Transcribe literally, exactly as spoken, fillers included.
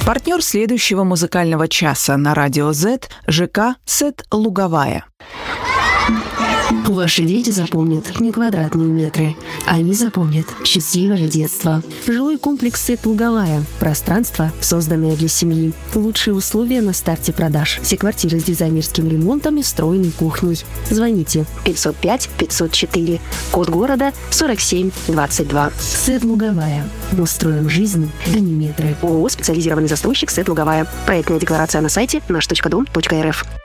Партнер следующего музыкального часа на Радио Z – ЖК «Сет Луговая». Ваши дети запомнят не квадратные метры, они запомнят счастливое детство. Жилой комплекс «Сет Луговая». Пространство, созданное для семьи. Лучшие условия на старте продаж. Все квартиры с дизайнерским ремонтом и встроенной кухней. Звоните пятьсот пять пятьсот четыре. Код города сорок семь двадцать два. «Сет Луговая». Мы строим жизнь, а не метры. ООО «Специализированный застройщик» «Сет Луговая». Проектная декларация на сайте наш точка дом точка эр эф.